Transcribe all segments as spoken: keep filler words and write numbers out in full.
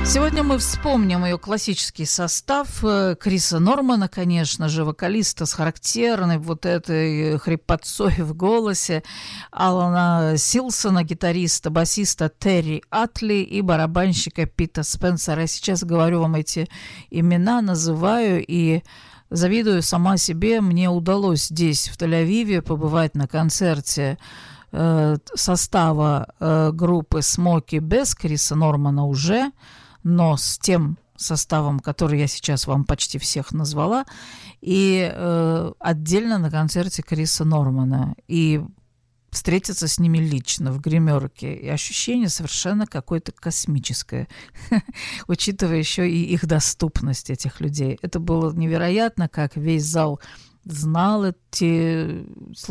Сегодня мы вспомним ее классический состав. Криса Нормана, конечно же, вокалиста с характерной вот этой хрипотцой в голосе, Алана Силсона, гитариста, басиста Терри Атли и барабанщика Пита Спенсера. Я сейчас говорю вам эти имена, называю и завидую сама себе. Мне удалось здесь, в Тель-Авиве, побывать на концерте э, состава э, группы «Смоки» без Криса Нормана уже, но с тем составом, который я сейчас вам почти всех назвала, и э, отдельно на концерте Криса Нормана, и встретиться с ними лично в гримерке, и ощущение совершенно какое-то космическое, учитывая еще и их доступность, этих людей. Это было невероятно, как весь зал знал, эти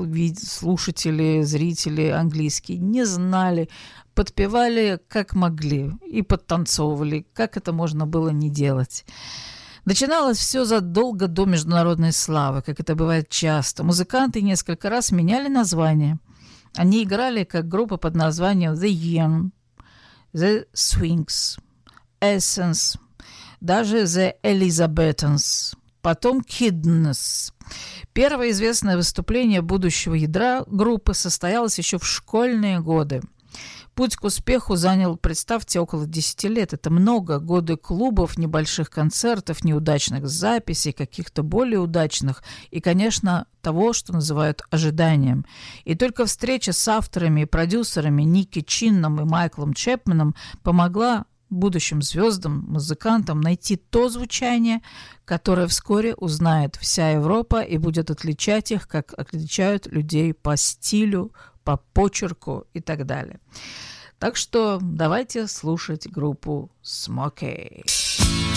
слушатели, зрители английские не знали, подпевали как могли и подтанцовывали, как это можно было не делать. Начиналось все задолго до международной славы, как это бывает часто. Музыканты несколько раз меняли название. Они играли как группа под названием The Young, The Swings, Essence, даже The Elizabethans, потом Kidneys. Первое известное выступление будущего ядра группы состоялось еще в школьные годы. Путь к успеху занял, представьте, около десяти лет. Это много. Годы клубов, небольших концертов, неудачных записей, каких-то более удачных и, конечно, того, что называют ожиданием. И только встреча с авторами и продюсерами Ники Чинном и Майклом Чепменом помогла будущим звездам, музыкантам найти то звучание, которое вскоре узнает вся Европа и будет отличать их, как отличают людей по стилю, по почерку и так далее. Так что давайте слушать группу Смоки.